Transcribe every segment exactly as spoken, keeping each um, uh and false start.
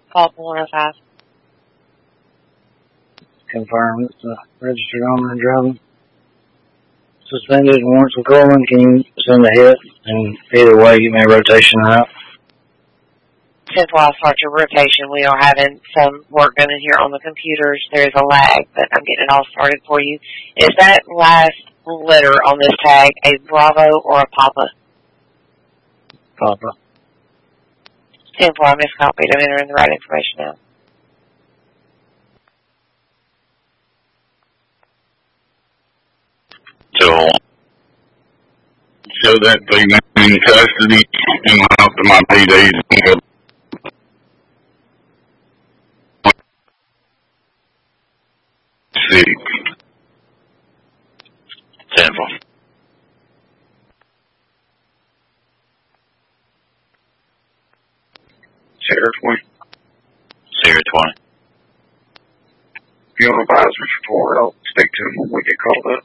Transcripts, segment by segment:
Call for one oh five. Confirm it's a registered owner driving. Suspended warrants for calling. Can you send a hit? And either way, you may rotation out. ten four, I'll start your rotation. We are having some work done in here on the computers. There is a lag, but I'm getting it all started for you. Is that last letter on this tag a Bravo or a Papa? Papa. ten four, I miscopied. I'm entering the right information now. So, so that thing in custody and went up to my P Ds and go sick. ten four. Sierra twenty. Sierra twenty. If you want to advise me for I'll speak to him when we get called up.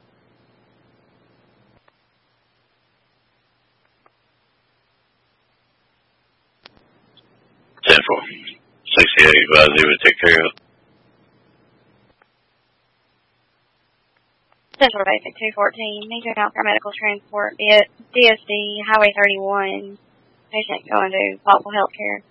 ten four. sixty-eight advisory would take care of it. Central Basic two fourteen, need to account for medical transport, D S D, Highway thirty-one, patient going to Thoughtful Healthcare.